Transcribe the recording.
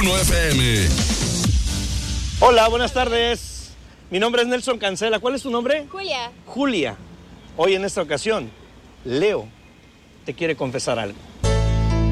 91 FM. Hola, buenas tardes. Mi nombre es Nelson Cancela. ¿Cuál es tu nombre? Julia. Julia. Hoy en esta ocasión, Leo te quiere confesar algo.